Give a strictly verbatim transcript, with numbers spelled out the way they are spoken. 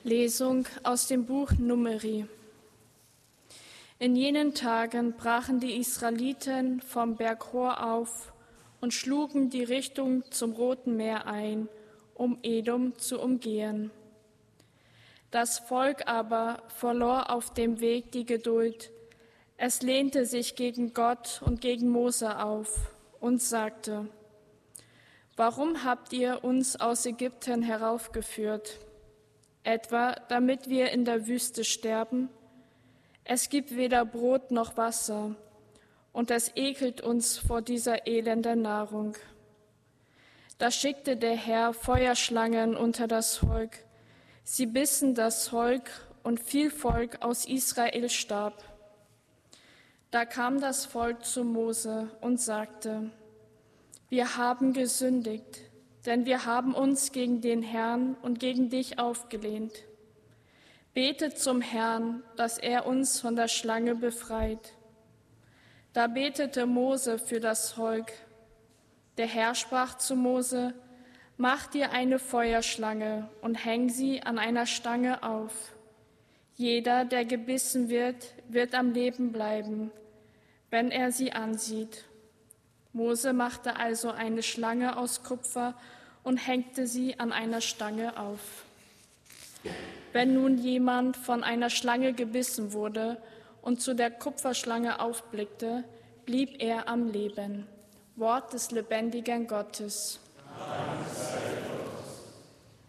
Lesung aus dem Buch Numeri. In jenen Tagen brachen die Israeliten vom Berg Hor auf und schlugen die Richtung zum Roten Meer ein, um Edom zu umgehen. Das Volk aber verlor auf dem Weg die Geduld. Es lehnte sich gegen Gott und gegen Mose auf und sagte: Warum habt ihr uns aus Ägypten heraufgeführt? Etwa damit wir in der Wüste sterben? Es gibt weder Brot noch Wasser, und es ekelt uns vor dieser elenden Nahrung. Da schickte der Herr Feuerschlangen unter das Volk. Sie bissen das Volk, und viel Volk aus Israel starb. Da kam das Volk zu Mose und sagte: Wir haben gesündigt, denn wir haben uns gegen den Herrn und gegen dich aufgelehnt. Betet zum Herrn, dass er uns von der Schlange befreit. Da betete Mose für das Volk. Der Herr sprach zu Mose: Mach dir eine Feuerschlange und häng sie an einer Stange auf. Jeder, der gebissen wird, wird am Leben bleiben, wenn er sie ansieht. Mose machte also eine Schlange aus Kupfer und hängte sie an einer Stange auf. Wenn nun jemand von einer Schlange gebissen wurde und zu der Kupferschlange aufblickte, blieb er am Leben. Wort des lebendigen Gottes. Dank sei